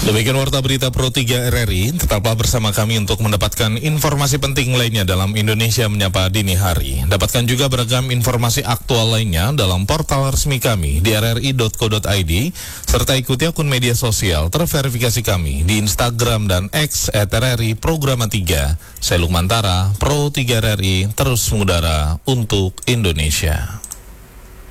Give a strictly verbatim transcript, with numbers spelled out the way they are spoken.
Demikian warta berita Pro tiga R R I, tetaplah bersama kami untuk mendapatkan informasi penting lainnya dalam Indonesia Menyapa Dini Hari. Dapatkan juga beragam informasi aktual lainnya dalam portal resmi kami di r r i dot co dot i d, serta ikuti akun media sosial terverifikasi kami di Instagram dan X at R R I Programa tiga. Saya Lukmantara, Pro tiga R R I, terus mengudara untuk Indonesia.